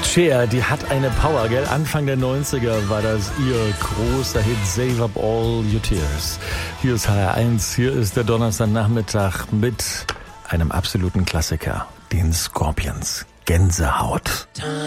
Cher, die hat eine Power, gell? Anfang der 90er war das ihr großer Hit Save Up All Your Tears. Hier ist HR1, hier ist der Donnerstagnachmittag mit einem absoluten Klassiker, den Scorpions. Gänsehaut.